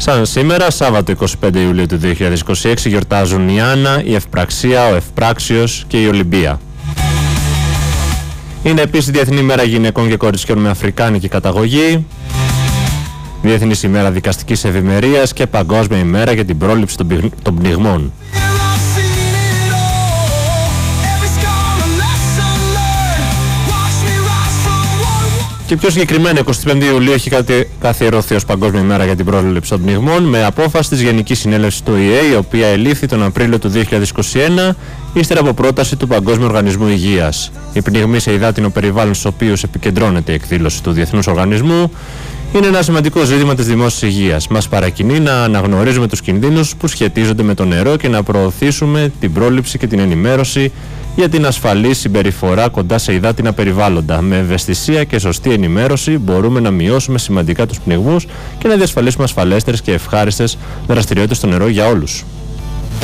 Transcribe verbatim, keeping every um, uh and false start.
Σαν σήμερα, Σάββατο εικοστή πέμπτη Ιουλίου του δύο χιλιάδες είκοσι έξι, γιορτάζουν η Άννα, η Ευπραξία, ο Ευπράξιος και η Ολυμπία. Είναι επίσης Διεθνή ημέρα γυναικών και κοριτσιών με αφρικάνικη καταγωγή, Διεθνής ημέρα δικαστικής ευημερίας και Παγκόσμια ημέρα για την πρόληψη των πνιγμών. Και πιο συγκεκριμένα, εικοστή πέμπτη Ιουλίου έχει καθιερωθεί ως Παγκόσμια ημέρα για την πρόληψη των πνιγμών με απόφαση της Γενικής Συνέλευσης του Ο Η Ε, η οποία ελήφθη τον Απρίλιο του δύο χιλιάδες είκοσι ένα, ύστερα από πρόταση του Παγκόσμιου Οργανισμού Υγείας. Οι πνιγμοί σε υδάτινο περιβάλλον στους οποίους επικεντρώνεται η εκδήλωση του Διεθνούς Οργανισμού είναι ένα σημαντικό ζήτημα της δημόσιας υγείας. Μας παρακινεί να αναγνωρίζουμε τους κινδύνους που σχετίζονται με το νερό και να προωθήσουμε την πρόληψη και την ενημέρωση για την ασφαλή συμπεριφορά κοντά σε υδάτινα περιβάλλοντα. Με ευαισθησία και σωστή ενημέρωση μπορούμε να μειώσουμε σημαντικά τους πνιγμούς και να διασφαλίσουμε ασφαλέστερες και ευχάριστες δραστηριότητες στο νερό για όλους.